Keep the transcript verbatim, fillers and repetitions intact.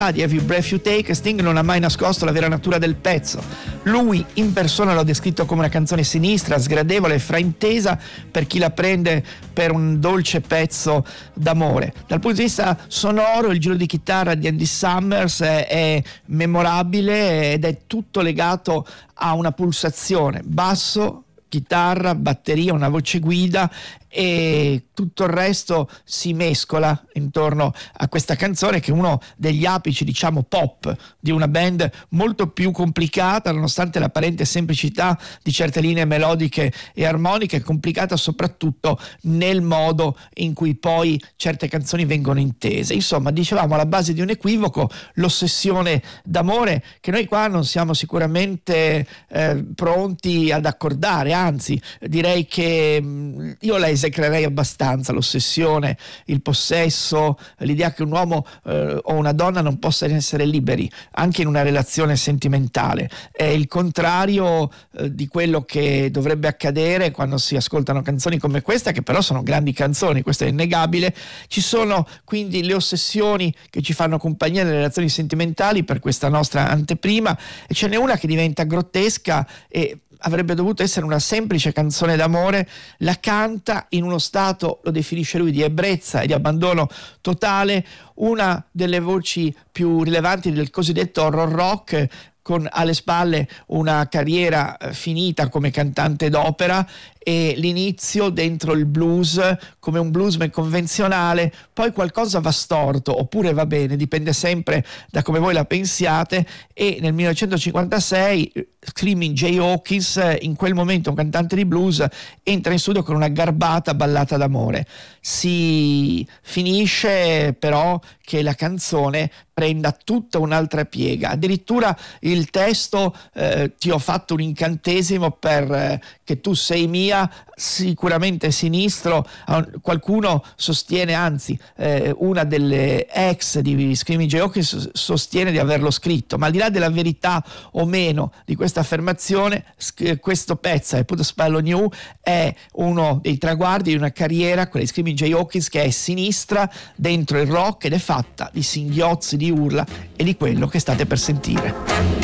di Every Breath You Take, Sting non ha mai nascosto la vera natura del pezzo. Lui in persona l'ha descritto come una canzone sinistra, sgradevole e fraintesa per chi la prende per un dolce pezzo d'amore. Dal punto di vista sonoro, il giro di chitarra di Andy Summers è, è memorabile ed è tutto legato a una pulsazione: basso, chitarra, batteria, una voce guida, e tutto il resto si mescola intorno a questa canzone, che è uno degli apici, diciamo, pop di una band molto più complicata, nonostante l'apparente semplicità di certe linee melodiche e armoniche, complicata soprattutto nel modo in cui poi certe canzoni vengono intese. Insomma, dicevamo, alla base di un equivoco, l'ossessione d'amore, che noi qua non siamo sicuramente eh, pronti ad accordare, anzi direi che mh, io la esecrerei abbastanza, l'ossessione, il possesso, l'idea che un uomo eh, o una donna non possano essere liberi anche in una relazione sentimentale. È il contrario eh, di quello che dovrebbe accadere quando si ascoltano canzoni come questa, che però sono grandi canzoni, questo è innegabile. Ci sono quindi le ossessioni che ci fanno compagnia nelle relazioni sentimentali per questa nostra anteprima, e ce n'è una che diventa grottesca e avrebbe dovuto essere una semplice canzone d'amore. La canta in uno stato, lo definisce lui, di ebbrezza e di abbandono totale, una delle voci più rilevanti del cosiddetto horror rock, con alle spalle una carriera finita come cantante d'opera e l'inizio dentro il blues come un bluesman convenzionale. Poi qualcosa va storto oppure va bene, dipende sempre da come voi la pensiate, e nel millenovecentocinquantasei Screaming Jay Hawkins, in quel momento un cantante di blues, entra in studio con una garbata ballata d'amore. Si finisce però che la canzone prenda tutta un'altra piega, addirittura il testo eh, ti ho fatto un incantesimo per eh, che tu sei mia, sicuramente sinistro. Qualcuno sostiene, anzi eh, una delle ex di Screaming Jay Hawkins sostiene di averlo scritto, ma al di là della verità o meno di questa affermazione, questo pezzo, I Put a Spell on You, è uno dei traguardi di una carriera, quella di Screaming Jay Hawkins, che è sinistra dentro il rock ed è fatta di singhiozzi, di urla e di quello che state per sentire.